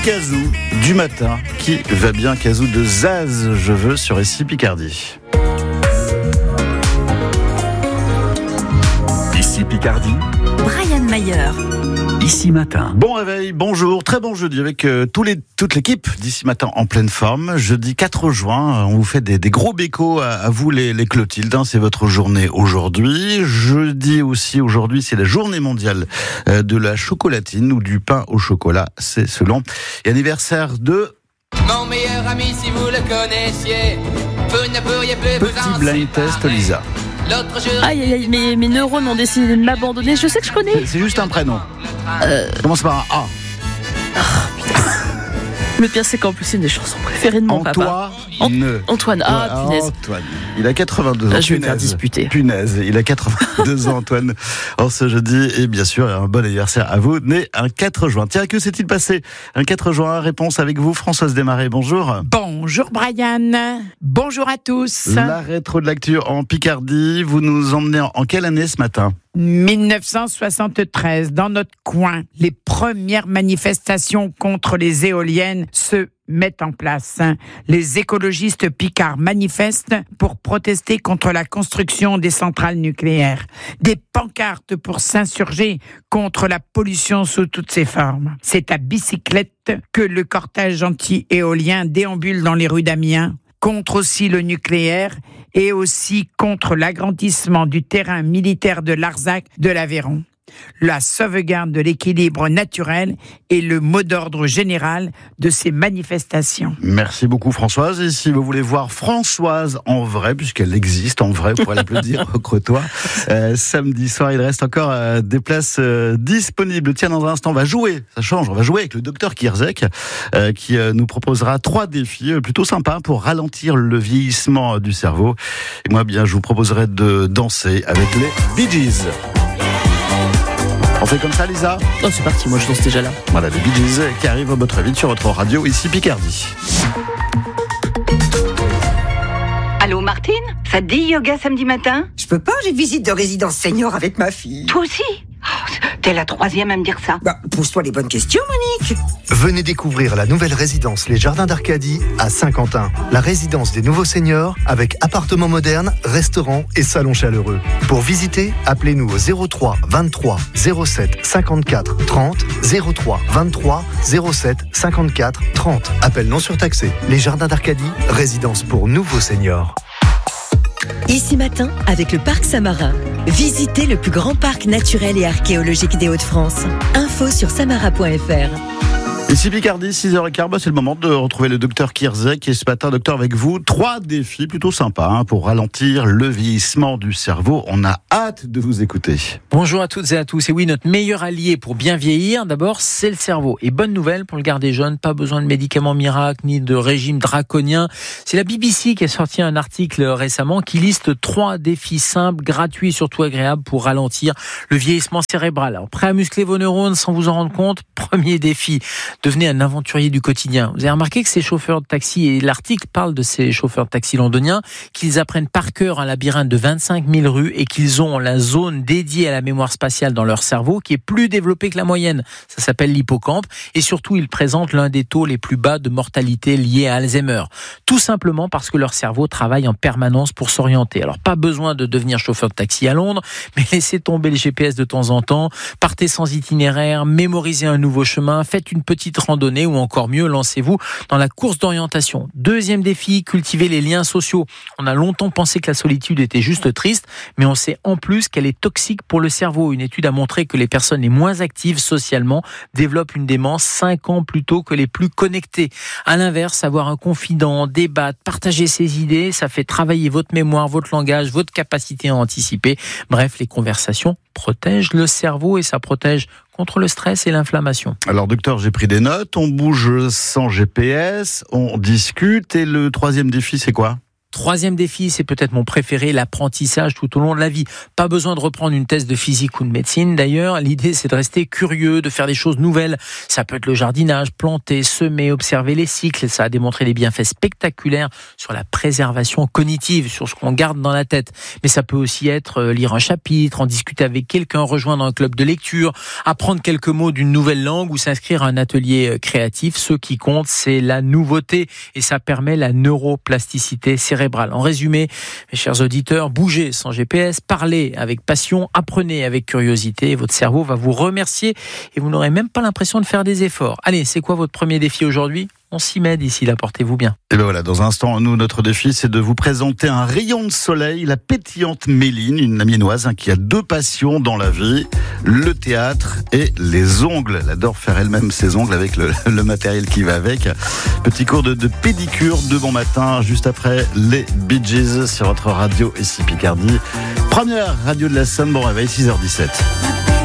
Kazoo du matin. Qui va bien? Kazoo de Zaz, je veux, sur Ici Picardie. Ici Picardie, Brian Mayer. Ici Matin. Bon réveil, bonjour, très bon jeudi avec toute l'équipe d'Ici Matin en pleine forme. Jeudi 4 juin, on vous fait des gros bécos à vous les Clotilde, c'est votre journée aujourd'hui. Jeudi aussi, aujourd'hui, c'est la journée mondiale de la chocolatine ou du pain au chocolat, c'est selon. Et anniversaire de... Mon meilleur ami, si vous le connaissiez, vous ne pourriez plus vous en Petit blind test, séparer. Lisa. L'autre jour, Aïe, aïe, aïe, mes neurones ont décidé de m'abandonner. Je sais que je connais. C'est juste un prénom. Commence par un A. Le pire, c'est qu'en plus, c'est une des chansons préférées de mon papa. Antoine. Ah, punaise. Antoine. Il a 82 ans. Je vais me faire disputer. Punaise. Il a 82 ans, Antoine. En ce jeudi. Et bien sûr, un bon anniversaire à vous, né un 4 juin. Tiens, que s'est-il passé un 4 juin? Réponse avec vous, Françoise Desmarais. Bonjour. Bonjour Brian, bonjour à tous. La rétro de l'actu en Picardie. Vous nous emmenez en quelle année ce matin? 1973, dans notre coin, les premières manifestations contre les éoliennes se mettent en place. Les écologistes picards manifestent pour protester contre la construction des centrales nucléaires. Des pancartes pour s'insurger contre la pollution sous toutes ses formes. C'est à bicyclette que le cortège anti-éolien déambule dans les rues d'Amiens, contre aussi le nucléaire et aussi contre l'agrandissement du terrain militaire de Larzac de l'Aveyron. La sauvegarde de l'équilibre naturel est le mot d'ordre général de ces manifestations. Merci beaucoup Françoise. Et si vous voulez voir Françoise en vrai, puisqu'elle existe en vrai, vous pourrez l'applaudir au Crotoy. Samedi soir, il reste encore des places disponibles. Tiens, dans un instant, on va jouer. Ça change, on va jouer avec le docteur Kierzek qui nous proposera 3 défis plutôt sympas pour ralentir le vieillissement du cerveau. Et moi, bien, je vous proposerai de danser avec les Bee Gees. On fait comme ça, Lisa? Oh, c'est parti, moi je danse déjà là. Voilà, les Bee Gees qui arrivent à votre vie sur votre radio, Ici Picardie. Allô Martine, ça te dit yoga samedi matin? Je peux pas, j'ai visite de résidence senior avec ma fille. Toi aussi? Oh, t'es la 3e à me dire ça. Pose-toi les bonnes questions, Monique. Venez découvrir la nouvelle résidence Les Jardins d'Arcadie à Saint-Quentin. La résidence des nouveaux seniors avec appartements modernes, restaurants et salons chaleureux. Pour visiter, appelez-nous au 03 23 07 54 30 03 23 07 54 30. Appel non surtaxé. Les Jardins d'Arcadie, résidence pour nouveaux seniors. Ici Matin, avec le Parc Samarin. Visitez le plus grand parc naturel et archéologique des Hauts-de-France. Info sur samara.fr. Ici Picardie, 6h15, c'est le moment de retrouver le docteur Kierzek. Et ce matin, docteur, avec vous, 3 défis plutôt sympas pour ralentir le vieillissement du cerveau. On a hâte de vous écouter. Bonjour à toutes et à tous. Et oui, notre meilleur allié pour bien vieillir, d'abord, c'est le cerveau. Et bonne nouvelle pour le garder jeune, pas besoin de médicaments miracles ni de régime draconien. C'est la BBC qui a sorti un article récemment qui liste 3 défis simples, gratuits et surtout agréables pour ralentir le vieillissement cérébral. Alors, prêt à muscler vos neurones sans vous en rendre compte? Premier défi. Devenez un aventurier du quotidien. Vous avez remarqué que ces chauffeurs de taxi, et l'article parle de ces chauffeurs de taxi londoniens, qu'ils apprennent par cœur un labyrinthe de 25 000 rues et qu'ils ont la zone dédiée à la mémoire spatiale dans leur cerveau qui est plus développée que la moyenne. Ça s'appelle l'hippocampe. Et surtout, ils présentent l'un des taux les plus bas de mortalité liés à Alzheimer. Tout simplement parce que leur cerveau travaille en permanence pour s'orienter. Alors, pas besoin de devenir chauffeur de taxi à Londres, mais laissez tomber le GPS de temps en temps, partez sans itinéraire, mémorisez un nouveau chemin, faites une petite randonnée ou encore mieux, lancez-vous dans la course d'orientation. Deuxième défi, cultiver les liens sociaux. On a longtemps pensé que la solitude était juste triste, mais on sait en plus qu'elle est toxique pour le cerveau. Une étude a montré que les personnes les moins actives socialement développent une démence 5 ans plus tôt que les plus connectées. À l'inverse, avoir un confident, débattre, partager ses idées, ça fait travailler votre mémoire, votre langage, votre capacité à anticiper. Bref, les conversations protègent le cerveau et ça protège contre le stress et l'inflammation. Alors docteur, j'ai pris des notes, on bouge sans GPS, on discute et le 3e défi c'est quoi ? Troisième défi, c'est peut-être mon préféré, l'apprentissage tout au long de la vie. Pas besoin de reprendre une thèse de physique ou de médecine. D'ailleurs, l'idée, c'est de rester curieux, de faire des choses nouvelles. Ça peut être le jardinage, planter, semer, observer les cycles. Ça a démontré des bienfaits spectaculaires sur la préservation cognitive, sur ce qu'on garde dans la tête. Mais ça peut aussi être lire un chapitre, en discuter avec quelqu'un, rejoindre un club de lecture, apprendre quelques mots d'une nouvelle langue ou s'inscrire à un atelier créatif. Ce qui compte, c'est la nouveauté et ça permet la neuroplasticité cérébrale. En résumé, mes chers auditeurs, bougez sans GPS, parlez avec passion, apprenez avec curiosité. Votre cerveau va vous remercier et vous n'aurez même pas l'impression de faire des efforts. Allez, c'est quoi votre premier défi aujourd'hui ? On s'y met d'ici là, portez-vous bien. Et ben voilà, dans un instant, nous, notre défi, c'est de vous présenter un rayon de soleil, la pétillante Méline, une Amiénoise qui a 2 passions dans la vie, le théâtre et les ongles. Elle adore faire elle-même ses ongles avec le matériel qui va avec. Petit cours de pédicure de bon matin, juste après les Bee Gees sur votre radio ici Picardie. Première radio de la Somme, bon réveil, 6h17.